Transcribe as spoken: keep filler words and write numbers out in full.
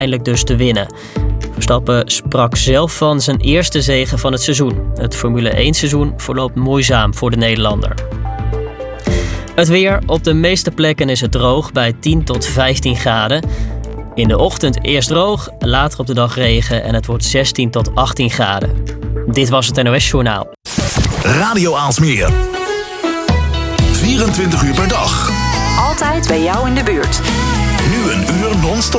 uiteindelijk dus te winnen. Verstappen sprak zelf van zijn eerste zege van het seizoen. Het Formule één seizoen verloopt moeizaam voor de Nederlander. Het weer. Op de meeste plekken is het droog bij tien tot vijftien graden. In de ochtend eerst droog, later op de dag regen en het wordt zestien tot achttien graden. Dit was het N O S Journaal. Radio Aalsmeer. vierentwintig uur per dag. Altijd bij jou in de buurt. Nu een uur non-stop.